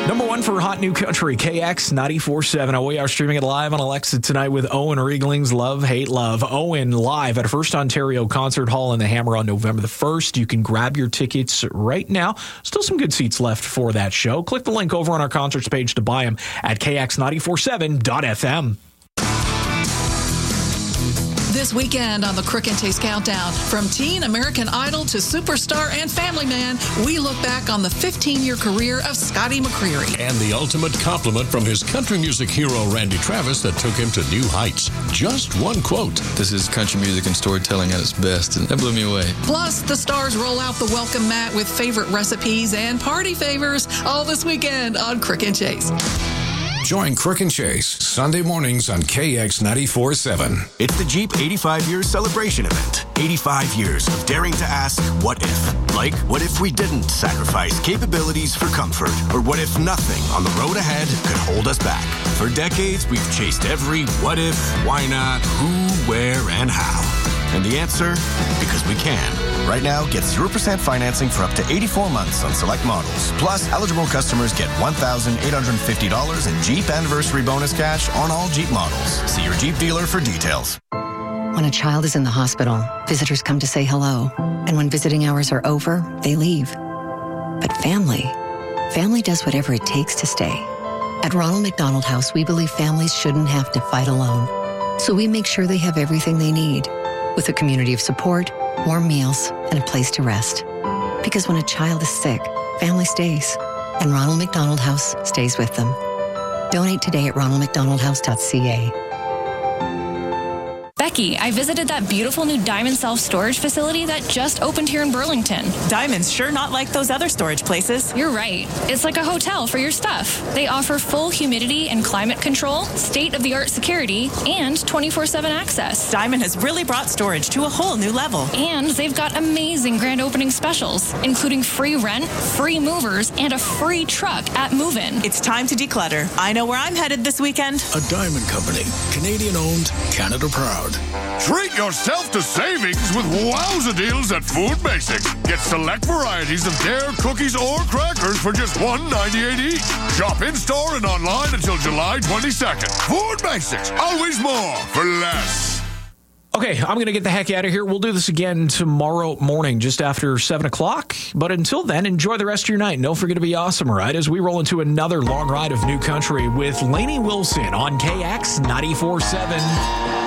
Number one for Hot New Country, KX 94.7. Oh, we are streaming it live on Alexa tonight with Owen Riegling's Love, Hate, Love. Owen live at First Ontario Concert Hall in the Hammer on November the 1st. You can grab your tickets right now. Still some good seats left for that show. Click the link over on our concerts page to buy them at kx947.fm. This weekend on the Crook and Chase Countdown, from teen American Idol to superstar and family man, we look back on the 15-year career of Scotty McCreery. And the ultimate compliment from his country music hero, Randy Travis, that took him to new heights. Just one quote. This is country music and storytelling at its best, and that blew me away. Plus, the stars roll out the welcome mat with favorite recipes and party favors all this weekend on Crook and Chase. Join Crook and Chase Sunday mornings on KX 94.7. It's the Jeep 85 Years Celebration Event. 85 years of daring to ask, what if? Like, what if we didn't sacrifice capabilities for comfort? Or what if nothing on the road ahead could hold us back? For decades, we've chased every what if, why not, who, where, and how. And the answer? Because we can. Right now, get 0% financing for up to 84 months on select models. Plus, eligible customers get $1,850 in Jeep Anniversary Bonus cash on all Jeep models. See your Jeep dealer for details. When a child is in the hospital, visitors come to say hello. And when visiting hours are over, they leave. But family does whatever it takes to stay. At Ronald McDonald House, we believe families shouldn't have to fight alone. So we make sure they have everything they need, with a community of support, warm meals, and a place to rest. Because when a child is sick, family stays, and Ronald McDonald House stays with them. Donate today at ronaldmcdonaldhouse.ca. Becky, I visited that beautiful new Diamond self-storage facility that just opened here in Burlington. Diamond's sure not like those other storage places. You're right. It's like a hotel for your stuff. They offer full humidity and climate control, state-of-the-art security, and 24/7 access. Diamond has really brought storage to a whole new level. And they've got amazing grand opening specials, including free rent, free movers, and a free truck at move-in. It's time to declutter. I know where I'm headed this weekend. A Diamond Company. Canadian-owned, Canada proud. Treat yourself to savings with wowza deals at Food Basics. Get select varieties of Dare cookies or crackers for just $1.98 each. Shop in-store and online until July 22nd. Food Basics, always more for less. Okay, I'm going to get the heck out of here. We'll do this again tomorrow morning, just after 7 o'clock. But until then, enjoy the rest of your night. And don't forget to be awesome, right? As we roll into another long ride of new country with Lainey Wilson on KX 94.7.